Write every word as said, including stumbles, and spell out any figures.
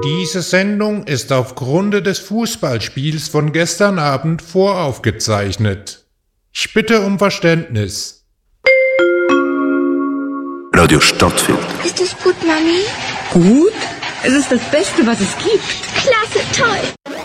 Diese Sendung ist aufgrund des Fußballspiels von gestern Abend voraufgezeichnet. Ich bitte um Verständnis. Radio Stadtfilter. Ist es gut, Mami? Gut? Es ist das Beste, was es gibt. Klasse, toll.